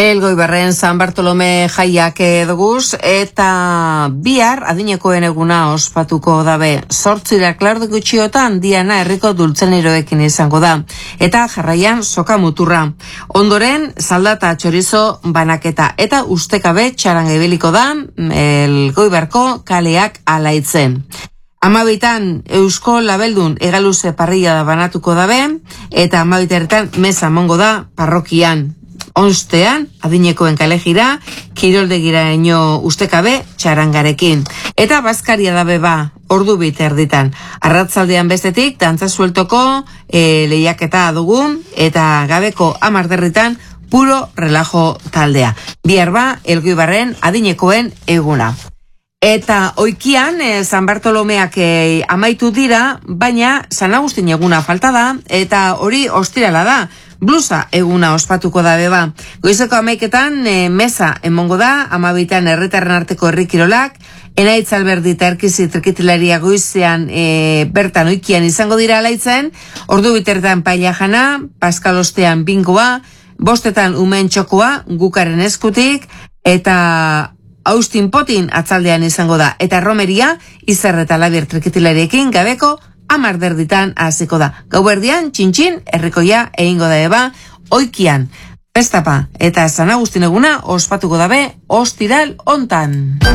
Elgoibarren San Bartolome jaiak duguz, eta bihar adinekoen eguna ospatuko dabe. 8 lardu gutxiotan diana herriko dultzeneroekin izango da. Eta jarraian soka muturra. Ondoren saldata txorizo banaketa eta ustekabe txaranga ibiliko da Elgoibarko kaleak alaitzen. 12 Eusko Labeldun egaluze parrilla da banatuko dabe, eta 12 mesa mongo da parrokian. Onstean, adinekoen kalejira, kiroldegiraino ustekabe txarangarekin. Eta bazkaria dabe ba, ordu biterditan. Arratzaldean bestetik, dantza sueltoko lehiaketa dugun, eta gabeko 10 puro relajo taldea. Bihar ba, Elgoibarren adinekoen eguna. Eta oikian, San Bartolomeak amaitu dira, baina San Agustin eguna falta da, eta hori ostirala da. Blusa eguna ospatuko da beba. Goizeko 11 mesa emongo da, 12 herritarren arteko herrikirolak, Enaitz Alberdi eta Erkizi trikitilaria goizean bertan oikian izango dira alaitzen, ordu bitertan paella jana, Paskal ostean bingoa, 5 umen txokoa, gukaren eskutik, eta Austin Potin atzaldean izango da, eta romeria, Izar eta Labier trikitilariekin gabeko 10 hasiko da. Gauerdian, txintxin, herrikoia egingo da eba, oikian, pestapa eta San Agustin eguna ospatuko dabe ostiral hontan.